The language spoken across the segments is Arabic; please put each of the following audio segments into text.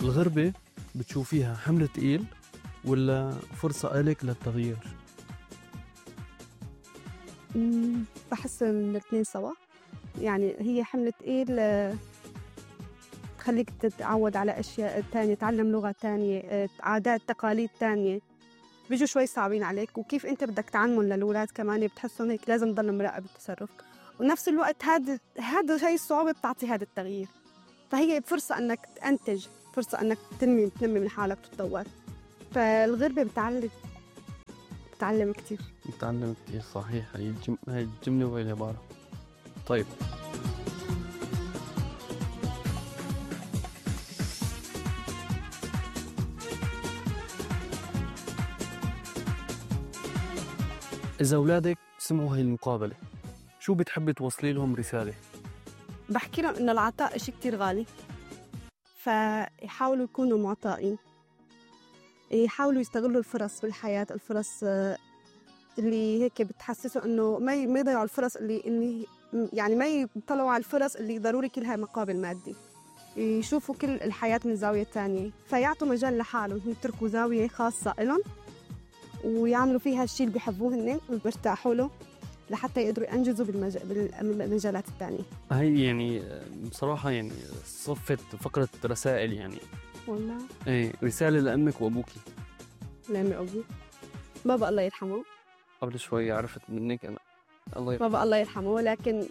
الغربة بتشوفيها حمل تقيل ولا فرصة إلك للتغيير؟ بحس الاثنين سوا. يعني هي حمل تقيل، تخليك تتعود على أشياء تانية، تعلم لغة تانية، عادات تقاليد تانية بيجوا شوي صعبين عليك، وكيف أنت بدك تعلمهم للأولاد كمان بتحسهم هيك لازم تضل مراقب التصرف. ونفس الوقت هذا هي الصعوبة بتعطي هذا التغيير. فهي فرصة أنك تنتج، فرصة أنك تنمي من حالك وتتطور. فالغربة بتعلم كتير. بتعلم كتير، صحيح. هاي الجملة وهي العبارة. طيب، إذا أولادك سمعوا هاي المقابلة شو بتحبي توصلي لهم رسالة؟ بحكي لهم إنه العطاء إشي كتير غالي، فيحاولوا يكونوا معطائين، يحاولوا يستغلوا الفرص بالحياة، الفرص اللي هيك بتحسسوا إنه ما يضيعوا الفرص اللي يعني ما يطلعوا على الفرص اللي ضروري كلها مقابل مادي، يشوفوا كل الحياة من زاوية تانية، فيعطوا مجال لحالهم، يتركوا زاوية خاصة لهم ويعملوا فيها الشيء اللي بيحبوه هن وبيرتاحوا له لحتى يقدروا ينجزوا بالمجالات التانية. هاي يعني بصراحة يعني صفت فقرة رسائل يعني. والله ايه، رسالة لأمك وأبوكي. لأمي وأبوي. بابا الله يرحمه، قبل شوي عرفت منك أنا. الله يرحمه. بابا الله يرحمه، لكن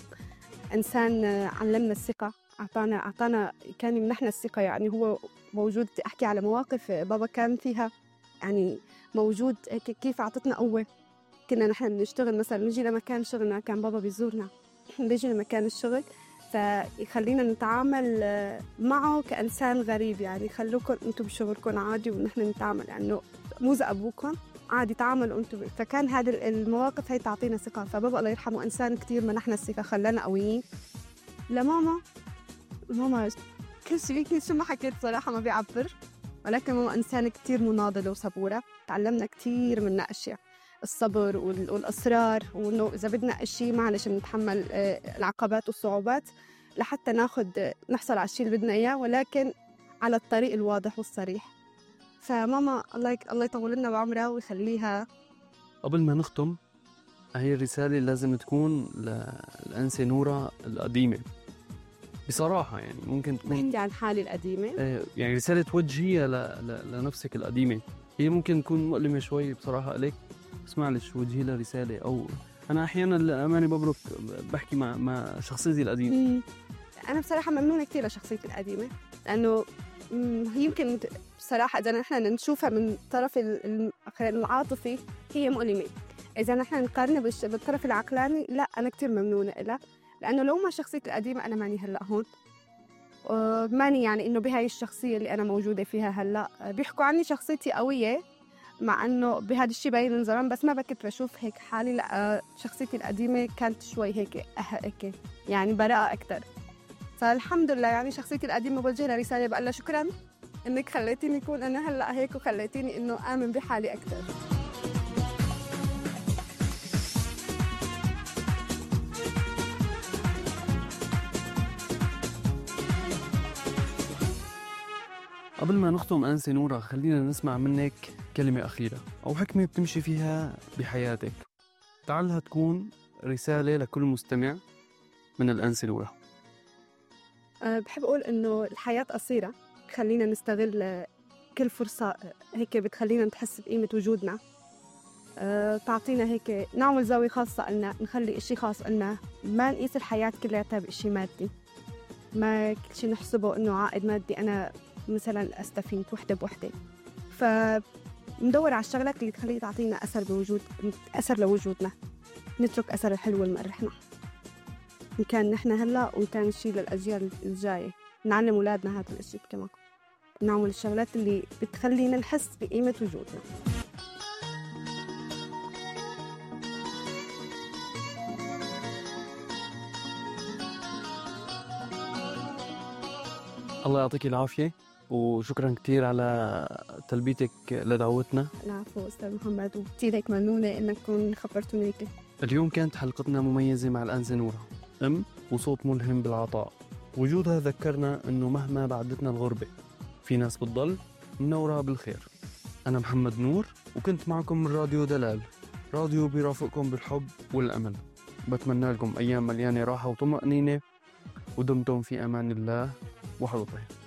إنسان علمنا الثقة، أعطانا كان يمنحنا الثقة. يعني هو موجود، أحكي على مواقف بابا كان فيها يعني موجود كيف أعطتنا قوة. كنا نحن بنشتغل مثلا، نجي لمكان شغلنا كان بابا بيزورنا بيجي لمكان الشغل، فيخلينا نتعامل معه كإنسان غريب. يعني خلوكم أنتم بشغلكم عادي ونحن نتعامل يعني مو زي أبوكم عادي، تعاملوا أنتم. فكان هذه المواقف هي تعطينا ثقة. فبابا الله يرحمه إنسان كتير منحنا الثقة، خلانا قويين. لماما، ماما كل شيء ما حكيت صراحة ما بيعبر، ولكن ماما إنسان كتير مناضلة وصبورة. تعلمنا كتير منها أشياء، الصبر والإصرار، وإنه إذا بدنا إشي معلش نتحمل العقبات والصعوبات لحتى نحصل على الشيء اللي بدنا إياه، ولكن على الطريق الواضح والصريح. فماما الله يطول لنا بعمرها ويخليها. قبل ما نختم، هي الرسالة لازم تكون للأنسة نورة القديمة بصراحة. يعني ممكن تكون بحكي عن حالي القديمة، يعني رسالة توجهيها لنفسك القديمة. هي ممكن تكون مؤلمة شوي بصراحة إليك، بس معلش وجهي لها رسالة. أو أنا أحيانا للأمانة ببرك بحكي مع شخصيتي القديمة. أنا بصراحة ممنونة كتير لشخصيتي القديمة، لأنه يمكن بصراحة إذا نحن نشوفها من طرف العاطفي هي مؤلمة، إذا نحن نقارنها بالطرف العقلاني لا، أنا كتير ممنونة إلها. لأنه لو ما شخصيتي القديمة أنا ماني هلأ هون، ماني يعني إنه بهاي الشخصية اللي أنا موجودة فيها هلأ. بيحكوا عني شخصيتي قوية، مع إنه بهذا الشيء باين من زمان، بس ما كنت بشوف هيك حالي. لا، شخصيتي القديمة كانت شوي هيك هيك يعني براءة أكتر. فالحمد لله يعني شخصيتي القديمة بوجه لها رسالة، بقول لها شكراً إنك خليتيني أكون أنا هلأ هيك، وخليتيني إنه آمن بحالي أكتر. قبل ما نختم أنسة نورة، خلينا نسمع منك كلمة أخيرة أو حكمة بتمشي فيها بحياتك، تعالها تكون رسالة لكل مستمع من الأنسة نورة. بحب أقول إنه الحياة قصيرة، خلينا نستغل كل فرصة هيك بتخلينا نحس بقيمة وجودنا. تعطينا هيك نعمل زاوية خاصة لنا، نخلي إشي خاص لنا، ما نقيس الحياة كلها بإشي مادي، ما كل شيء نحسبه إنه عائد مادي. أنا مثلا أستفيد وحدة بوحدة، فندور على الشغلات اللي تخلي تعطينا أثر لوجودنا، نترك أثر الحلو المرحنا، إن كان نحن هلا وإن كان الشيء للأجيال الجاية. نعلم أولادنا هذا الشيء كمان، نعمل الشغلات اللي بتخلينا نحس بقيمة وجودنا. الله يعطيك العافية، وشكرا كتير على تلبيتك لدعوتنا. العفو أستاذ محمد، وكتير هيك ممنونة إنكم خبرتوني هيك. اليوم كانت حلقتنا مميزة مع الأنسة نورة، وصوت ملهم بالعطاء. وجودها ذكرنا أنه مهما بعدتنا الغربة في ناس بتضل منورها بالخير. أنا محمد نور وكنت معكم من راديو دلال، راديو بيرافقكم بالحب والأمل. بتمنى لكم أيام مليانة راحة وطمأنينة، ودمتم في أمان الله وحفظه.